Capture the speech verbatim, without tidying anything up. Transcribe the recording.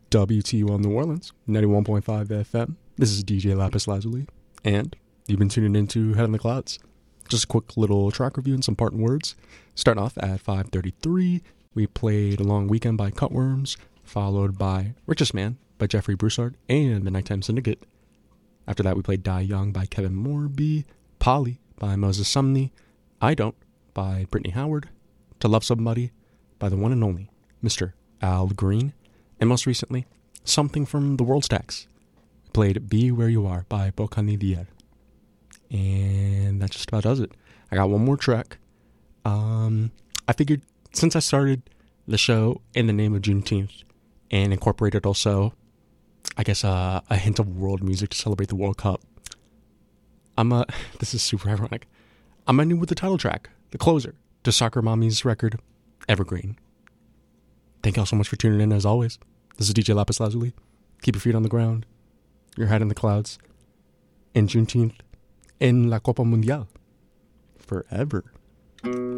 W T U L New Orleans, ninety-one point five F M. This is D J Lapis Lazuli, and you've been tuning into Head in the Clouds. Just a quick little track review and some parting words. Starting off at five thirty-three, we played A Long Weekend by Cutworms, followed by Richest Man by Jeffrey Broussard and the Nighttime Syndicate. After that, we played Die Young by Kevin Morby, Polly by Moses Sumney, I Don't by Brittany Howard, To Love Somebody by the one and only Mister Al Green, and most recently, Something from the World Stacks. We played Be Where You Are by Bokani Dier. And that just about does it. I got one more track. Um, I figured since I started the show in the name of Juneteenth and incorporated also, I guess, uh, a hint of world music to celebrate the World Cup, I'm a, this is super ironic, I'm ending with the title track, the closer, to Soccer Mommy's record, Evergreen. Thank y'all so much for tuning in as always. This is D J Lapis Lazuli. Keep your feet on the ground, your head in the clouds, and Juneteenth in La Copa Mundial forever.